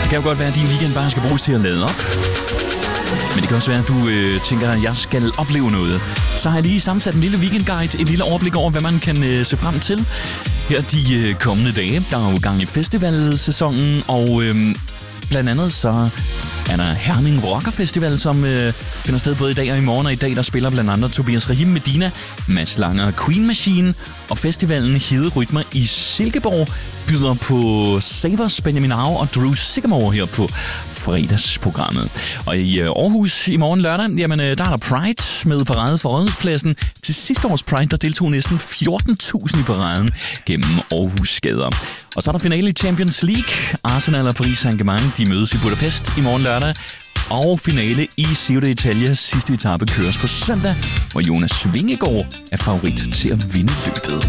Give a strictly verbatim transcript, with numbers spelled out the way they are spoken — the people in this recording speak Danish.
kan jo godt være, at din weekend bare skal bruges til at lade op. Men det kan også være, at du øh, tænker, at jeg skal opleve noget. Så har jeg lige sammensat en lille weekendguide, et lille overblik over, hvad man kan øh, se frem til her de øh, kommende dage. Der er jo gang i festivalsæsonen, og øh, blandt andet så er der Herning Rocker Festival, som øh, finder sted både i dag og i morgen. Og i dag der spiller blandt andet Tobias Rahim Medina, Mads Langer, Queen Machine, og festivalen Hede Rytmer i Silkeborg byder på Savers, Benjamin Au og Drew Sycamore her på fredagsprogrammet. Og i Aarhus i morgen lørdag, jamen der er der Pride med parade for Rådhuspladsen. Til sidste års Pride, der deltog næsten fjorten tusind i paraden gennem Aarhus gader. Og så er der finale i Champions League. Arsenal og Paris Saint-Germain, de mødes i Budapest i morgen lørdag. Og finale i Giro d'Italia. Sidste etape køres på søndag, hvor Jonas Vingegaard er favorit til at vinde løbet.